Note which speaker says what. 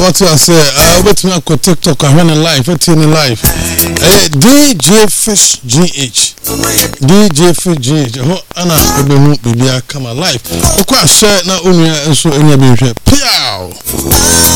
Speaker 1: what I say, wait me on TikTok, I run a live, what's in a live. DJ Fish GH. DJ Fish GH. Anna, baby, I come alive. Of course, share now, only and so in your being. Pow!